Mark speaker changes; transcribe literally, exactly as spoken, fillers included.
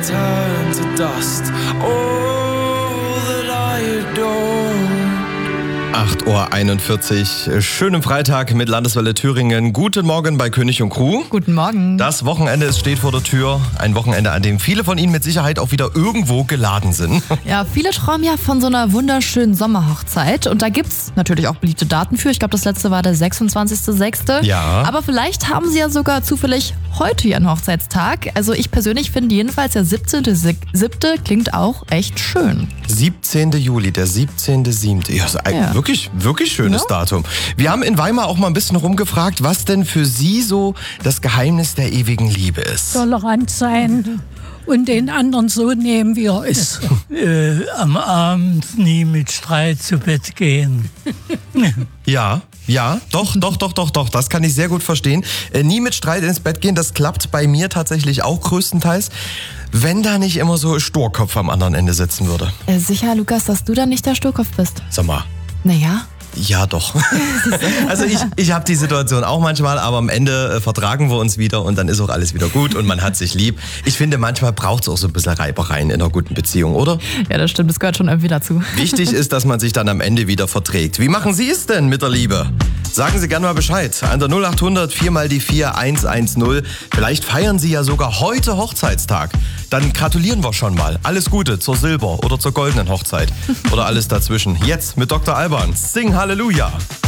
Speaker 1: turn to dust. All that I adore.
Speaker 2: acht Uhr einundvierzig, schönen Freitag mit Landeswelle Thüringen. Guten Morgen bei König und Crew.
Speaker 3: Guten Morgen.
Speaker 2: Das Wochenende es steht vor der Tür. Ein Wochenende, an dem viele von Ihnen mit Sicherheit auch wieder irgendwo geladen sind.
Speaker 3: Ja, viele träumen ja von so einer wunderschönen Sommerhochzeit. Und da gibt's natürlich auch beliebte Daten für. Ich glaube, das letzte war der sechsundzwanzigster sechster
Speaker 2: Ja.
Speaker 3: Aber vielleicht haben Sie ja sogar zufällig heute Ihren Hochzeitstag. Also ich persönlich finde jedenfalls der siebzehnter siebter klingt auch echt schön.
Speaker 2: siebzehnter Juli, der siebzehnter siebte Ja, ist ein
Speaker 3: Ja.
Speaker 2: wirklich, wirklich schönes
Speaker 3: Ja.
Speaker 2: Datum. Wir haben in Weimar auch mal ein bisschen rumgefragt, was denn für Sie so das Geheimnis der ewigen Liebe ist.
Speaker 4: Tolerant sein und den anderen so nehmen, wie er ist.
Speaker 5: äh, am Abend nie mit Streit zu Bett gehen.
Speaker 2: Ja, ja, doch, doch, doch, doch, doch, das kann ich sehr gut verstehen. Äh, nie mit Streit ins Bett gehen, das klappt bei mir tatsächlich auch größtenteils, wenn da nicht immer so ein Sturkopf am anderen Ende sitzen würde.
Speaker 3: Äh, sicher, Lukas, dass du dann nicht der Sturkopf bist?
Speaker 2: Sag mal.
Speaker 3: Naja.
Speaker 2: Ja, doch. Also ich, ich habe die Situation auch manchmal, aber am Ende äh, vertragen wir uns wieder und dann ist auch alles wieder gut und man hat sich lieb. Ich finde, manchmal braucht es auch so ein bisschen Reibereien in einer guten Beziehung, oder?
Speaker 3: Ja, das stimmt, das gehört schon irgendwie dazu.
Speaker 2: Wichtig ist, dass man sich dann am Ende wieder verträgt. Wie machen Sie es denn mit der Liebe? Sagen Sie gerne mal Bescheid. An der null acht hundert vier mal die vier eins eins null. Vielleicht feiern Sie ja sogar heute Hochzeitstag. Dann gratulieren wir schon mal. Alles Gute zur Silber- oder zur goldenen Hochzeit. Oder alles dazwischen. Jetzt mit Doktor Alban. Sing Halleluja.